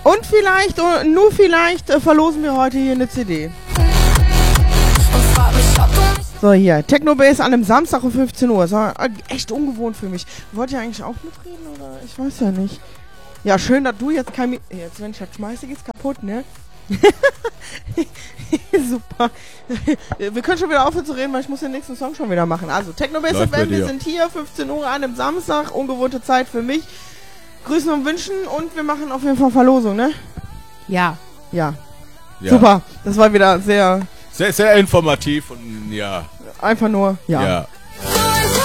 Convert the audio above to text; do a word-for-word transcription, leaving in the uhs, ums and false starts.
Und vielleicht, nur vielleicht, äh, verlosen wir heute hier eine C D. So, hier, Techno-Bass an einem Samstag um fünfzehn Uhr. Das war echt ungewohnt für mich. Wollt ihr eigentlich auch mitreden, oder? Ich weiß ja nicht. Ja, schön, dass du jetzt kein... Mi jetzt, wenn ich das schmeiße, geht's kaputt, ne? Super. Wir können schon wieder aufhören zu reden, weil ich muss den nächsten Song schon wieder machen. Also, Techno-Bass F M, wir sind hier, fünfzehn Uhr an einem Samstag. Ungewohnte Zeit für mich. Grüßen und wünschen und wir machen auf jeden Fall Verlosung, ne? Ja. Ja. Ja. Super. Das war wieder sehr... Sehr, sehr informativ und ja. Einfach nur, ja. Ja.